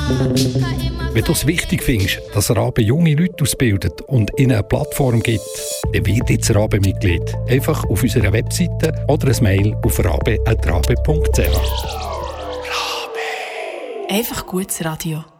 Wenn du es wichtig findest, dass Rabe junge Leute ausbildet und ihnen eine Plattform gibt, dann wird jetzt Rabe-Mitglied. Einfach auf unserer Webseite oder ein Mail auf rabe@rabe.ch. Einfach gutes Radio.